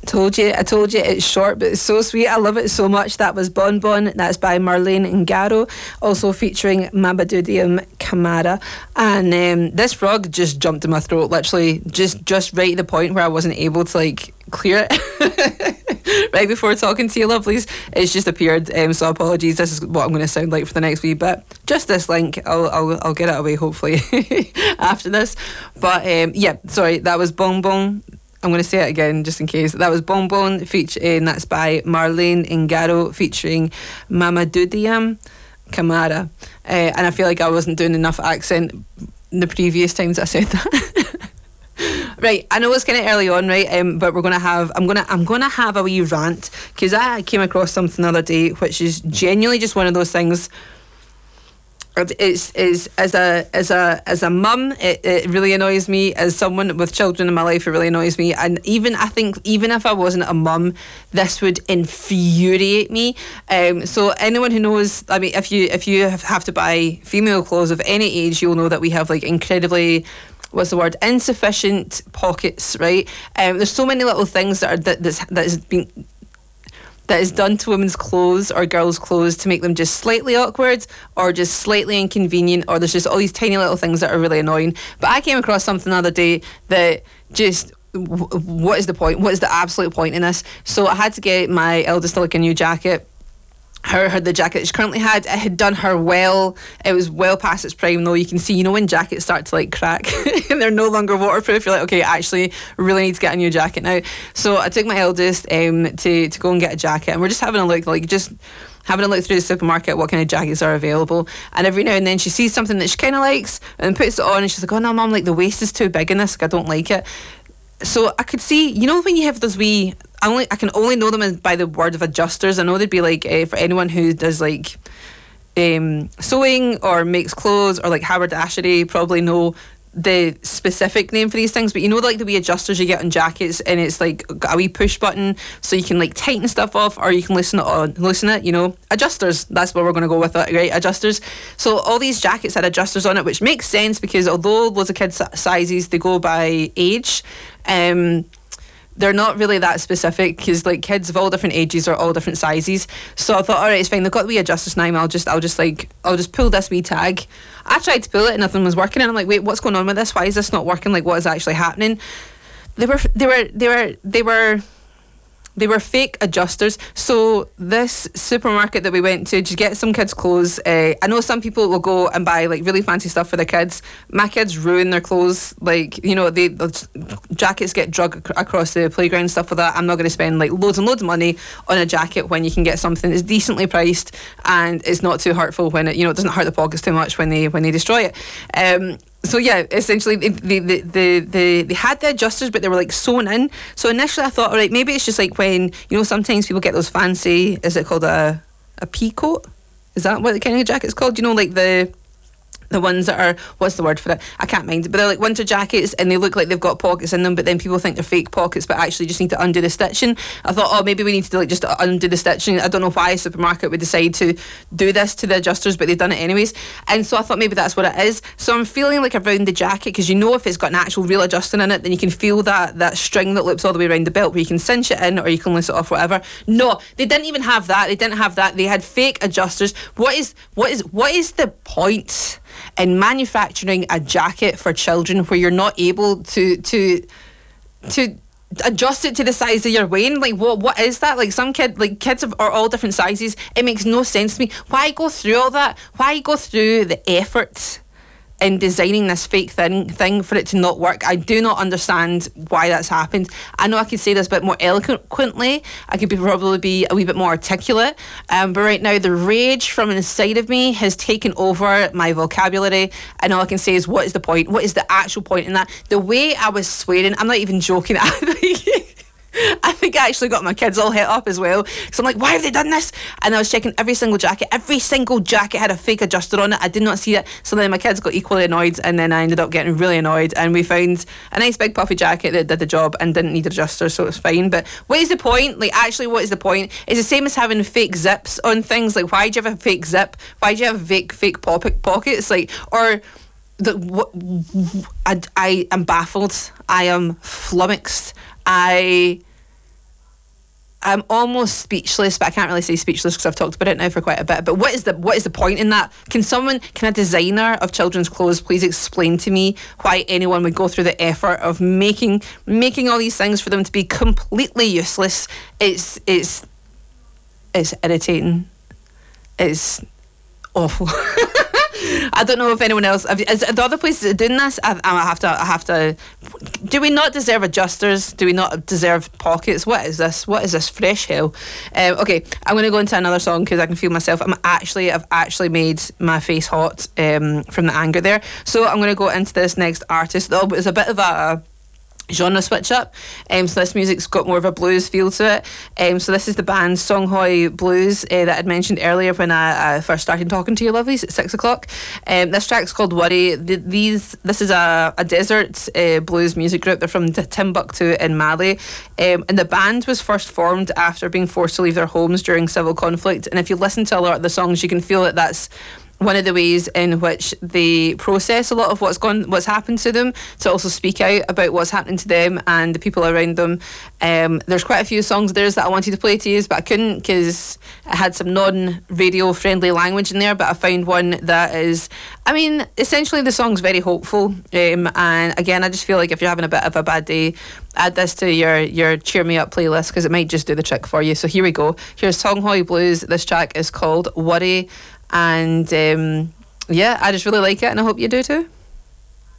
I told you it's short, but it's so sweet. I love it so much. That was Bon Bon. That's by Marlene Ngaro, also featuring Mabadudium Kamara. And this frog just jumped in my throat, literally, just right at the point where I wasn't able to like clear it. Right before talking to you, lovelies, it's just appeared. So apologies. This is what I'm going to sound like for the next wee bit. Just this link, I'll get it away hopefully after this. But yeah, sorry, that was Bon Bon. I'm going to say it again just in case. That was Bon Bon, and that's by Marlene Ngaro featuring Mabadudium Kamara. And I feel like I wasn't doing enough accent the previous times I said that. Right, I know it's kind of early on, right? But we're gonna have. I'm gonna have a wee rant because I came across something the other day, which is genuinely just one of those things. It's as a mum, it really annoys me. As someone with children in my life, it really annoys me. And I think even if I wasn't a mum, this would infuriate me. So anyone who knows, I mean, if you have to buy female clothes of any age, you'll know that we have like incredibly, what's the word, insufficient pockets, right? There's so many little things that is done to women's clothes or girls' clothes to make them just slightly awkward or just slightly inconvenient, or there's just all these tiny little things that are really annoying. But I came across something the other day that just, what is the point? What is the absolute point in this? So I had to get my eldest like a new jacket. The jacket she currently had, it had done her well. It was well past its prime though. You can see, when jackets start to like crack and they're no longer waterproof, you're like, okay, actually really need to get a new jacket now. So I took my eldest to go and get a jacket, and we're just having a look, having a look through the supermarket what kind of jackets are available. And every now and then she sees something that she kind of likes and puts it on, and she's like, oh no mum, like the waist is too big in this, like, I don't like it. So I could see, when you have those wee, I can only know them by the word of adjusters. I know they'd be like, for anyone who does like sewing or makes clothes or like haberdashery, probably know the specific name for these things. But like the wee adjusters you get on jackets, and it's like a wee push button so you can like tighten stuff off, or you can loosen it. Adjusters, that's what we're going to go with it, right? Adjusters. So all these jackets had adjusters on it, which makes sense because although loads of kids' sizes, they go by age, they're not really that specific because like kids of all different ages are all different sizes. So I thought, all right, it's fine, they've got the wee adjusters now, I'll just pull this wee tag. I tried to pull it and nothing was working, and I'm like, wait, what's going on with this? Why is this not working? Like, what is actually happening? They were fake adjusters. So this supermarket that we went to get some kids' clothes. I know some people will go and buy like really fancy stuff for their kids. My kids ruin their clothes. Like, the jackets get drug across the playground and stuff like that. I'm not going to spend like loads and loads of money on a jacket when you can get something that's decently priced and it's not too hurtful when it doesn't hurt the pockets too much when they destroy it. So yeah, essentially they had the adjusters, but they were like sewn in. So initially I thought, all right, maybe it's just like when sometimes people get those fancy, is it called a pea coat? Is that what the kind of jacket's called? Like the ones that are, what's the word for it? I can't mind it, but they're like winter jackets and they look like they've got pockets in them, but then people think they're fake pockets, but actually just need to undo the stitching. I thought, oh, maybe we need to like just undo the stitching. I don't know why a supermarket would decide to do this to the adjusters, but they've done it anyways. And so I thought maybe that's what it is. So I'm feeling like around the jacket, because if it's got an actual real adjusting in it, then you can feel that string that loops all the way around the belt where you can cinch it in or you can loose it off, whatever. No, they didn't even have that. They had fake adjusters. What is the point in manufacturing a jacket for children where you're not able to adjust it to the size that you're wearing? Like, what is that? Like, kids are all different sizes. It makes no sense to me. Why go through all that? Why go through the effort in designing this fake thing for it to not work? I do not understand why that's happened. I know I could say this a bit more eloquently. I could probably be a wee bit more articulate. But right now, the rage from inside of me has taken over my vocabulary. And all I can say is, what is the point? What is the actual point in that? The way I was swearing, I'm not even joking. I think I actually got my kids all hit up as well. So I'm like, why have they done this? And I was checking every single jacket. Every single jacket had a fake adjuster on it. I did not see it. So then my kids got equally annoyed, and then I ended up getting really annoyed, and we found a nice big puffy jacket that did the job and didn't need adjusters, so it was fine. But what is the point? Like, actually, what is the point? It's the same as having fake zips on things. Like, why do you have a fake zip? Why do you have fake pockets? Like, or I am baffled. I am flummoxed. I I'm almost speechless, but I can't really say speechless because I've talked about it now for quite a bit. But what is the point in that? Can a designer of children's clothes please explain to me why anyone would go through the effort of making all these things for them to be completely useless? It's irritating. It's awful. I don't know if anyone else. Is the other places doing this? I have to. Do we not deserve adjusters? Do we not deserve pockets? What is this? What is this fresh hell? Okay, I'm going to go into another song because I can feel myself. I've actually made my face hot from the anger there. So I'm going to go into this next artist. Though it's a bit of a genre switch up, so this music's got more of a blues feel to it. So this is the band Songhoi Blues that I'd mentioned earlier when I first started talking to you lovelies at 6 o'clock. This track's called Worry. This is a desert blues music group. They're from Timbuktu in Mali, and the band was first formed after being forced to leave their homes during civil conflict. And if you listen to a lot of the songs, you can feel that that's one of the ways in which they process a lot of what's happened to them, to also speak out about what's happening to them and the people around them. There's quite a few songs of theirs that I wanted to play to you, but I couldn't because it had some non-radio friendly language in there. But I found one that is, essentially the song's very hopeful. And again, I just feel like if you're having a bit of a bad day, add this to your cheer me up playlist because it might just do the trick for you. So here we go. Here's Songhoi Blues. This track is called Worry. And I just really like it, and I hope you do too.